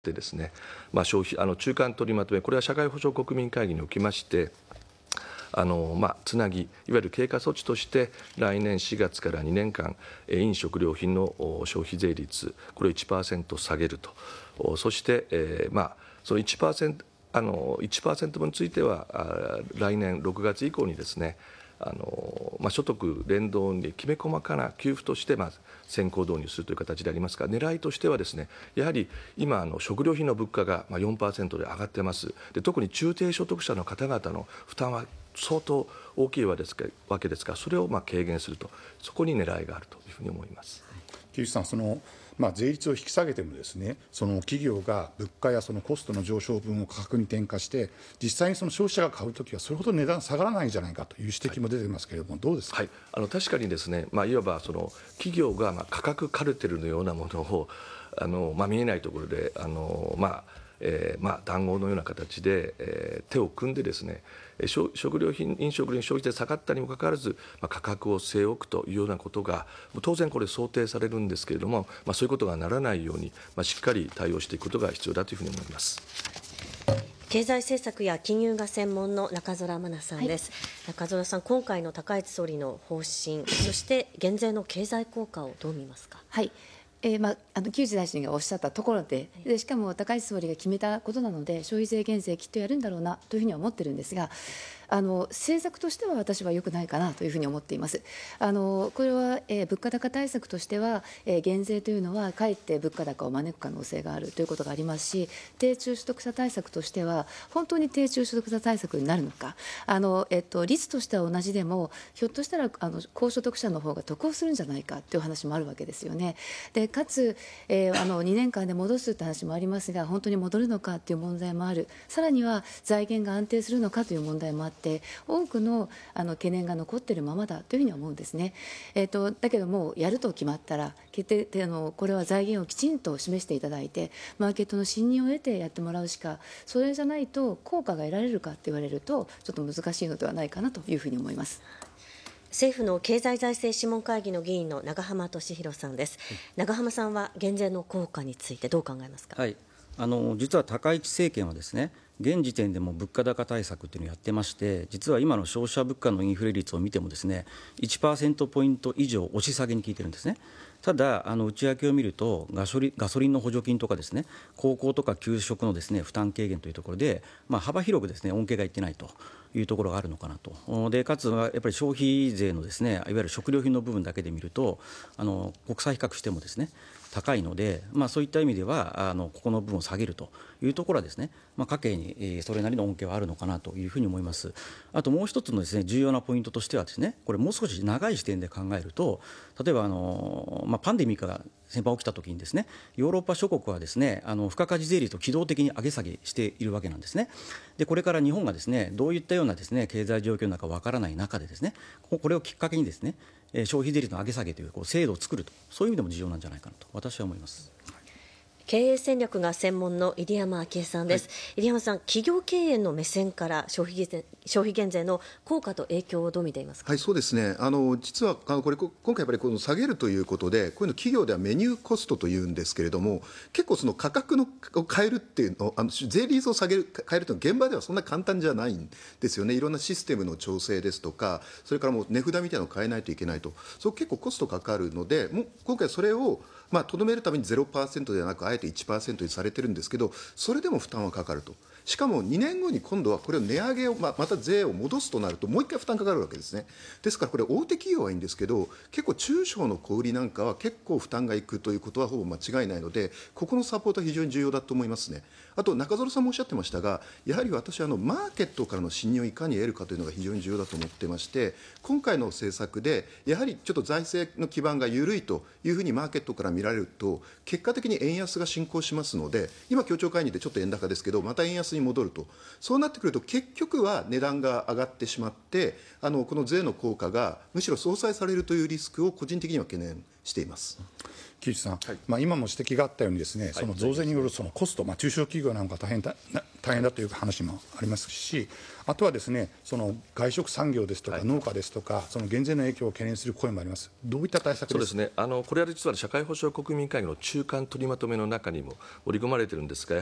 でですね、消費中間取りまとめ、これは社会保障国民会議におきまして、つなぎ、いわゆる経過措置として、来年4月から2年間、飲食料品の消費税率、これを 1% 下げると、そして、その 1% 分については、来年6月以降にですね、所得連動にきめ細かな給付として先行導入するという形でありますが、狙いとしてはですね、やはり今食料品の物価が4% で上がってます。で、特に中低所得者の方々の負担は相当大きいわけですから、それを軽減すると、そこに狙いがあるというふうに思います。 木内さん、税率を引き下げてもですね、その企業が物価やそのコストの上昇分を価格に転嫁して、実際にその消費者が買うときはそれほど値段下がらないんじゃないかという指摘も出ていますけれども、どうですか。 確かにですね、いわばその企業が価格カルテルのようなものを見えないところで談合のような形で、手を組んでですね、食料品、飲食料品消費税下がったにもかかわらず、価格を据え置くというようなことが、当然これ想定されるんですけれども、そういうことがならないように、しっかり対応していくことが必要だというふうに思います。 経済政策や金融が専門の中空麻奈さんです。中空さん、今回の高市総理の方針、そして減税の経済効果をどう見ますか。 木内大臣がおっしゃったところで、しかも高市総理が決めたことなので、消費税減税きっとやるんだろうなというふうには思ってるんですが、政策としては私は良くないかなというふうに思っています。これは、物価高対策としては、減税というのはかえって物価高を招く可能性があるということがありますし、低中所得者対策としては本当に低中所得者対策になるのか、率としては同じでもひょっとしたら高所得者の方が得をするんじゃないかという話もあるわけですよね。でかつ、2年間で戻すという話もありますが、本当に戻るのかという問題もある。さらには財源が安定するのかという問題もあって、多くの懸念が残っているままだというふうに思うんですね。だけどもやると決まったらこれは財源をきちんと示していただいて、マーケットの信任を得てやってもらうしか、それじゃないと効果が得られるかと言われるとちょっと難しいのではないかなというふうに思います。 政府の経済財政諮問会議の議員の長浜俊弘さんです。長浜さんは減税の効果についてどう考えますか。 実は高市政権はですね、現時点でも物価高対策というのをやってまして、実は今の消費者物価のインフレ率を見てもですね、1% ポイント以上押し下げに効いてるんですね。ただ内訳を見るとガソリンの補助金とかですね、高校とか給食のですね負担軽減というところで、幅広くですね恩恵がいってないというところがあるのかなと。でかつやっぱり消費税のですね、いわゆる食料品の部分だけで見ると国際比較してもですね高いので、そういった意味ではここの部分を下げるというところはですね、家計にそれなりの恩恵はあるのかなというふうに思います。あともう一つのですね重要なポイントとしてはですね、これもう少し長い視点で考えると、例えばパンデミックが先般起きたときにですね、ヨーロッパ諸国はですね付加価値税率を機動的に上げ下げしているわけなんですね。でこれから日本がですねどういったようなですね経済状況の中わからない中でですね、これをきっかけにですね消費税率の上げ下げという制度を作ると、そういう意味でも重要なんじゃないかなと私は思います。 経営戦略が専門の入山昭恵さんです。入山さん、企業経営の目線から消費減税の効果と影響をどう見ていますか。 そうですね、実は今回やっぱりこの下げるということで、こういうの企業ではメニューコストというんですけれども、結構その価格を変えるっていうの、税率を変えるというのは現場ではそんな簡単じゃないんですよね。いろんなシステムの調整ですとか、それからもう値札みたいなのを変えないといけないと、そう結構コストかかるので、もう今回それをとどめるために 0% ではなくあえて 1% にされてるんですけど、それでも負担はかかると。しかも2年後に今度はこれを値上げをまた税を戻すとなるともう一回負担かかるわけですね。ですからこれ大手企業はいいんですけど、結構中小の小売りなんかは結構負担がいくということはほぼ間違いないので、ここのサポートは非常に重要だと思いますね。あと中園さんもおっしゃってましたが、やはり私はマーケットからの信任をいかに得るかというのが非常に重要だと思ってまして、今回の政策でやはりちょっと財政の基盤が緩いというふうにマーケットから見られると、結果的に円安が進行しますので、今協調会議でちょっと円高ですけどまた円安に戻ると、そうなってくると結局は値段が上がってしまって、この税の効果がむしろ相殺されるというリスクを個人的には懸念しています。 木内さん、今も指摘があったようにですね、その増税によるそのコスト、中小企業なんか大変大変だという話もありますし、あとはですね、その外食産業ですとか、農家ですとか、その減税の影響を懸念する声もあります。どういった対策ですか。 そうですね、これは実は社会保障国民会議の中間取りまとめの中にも織り込まれているんですが、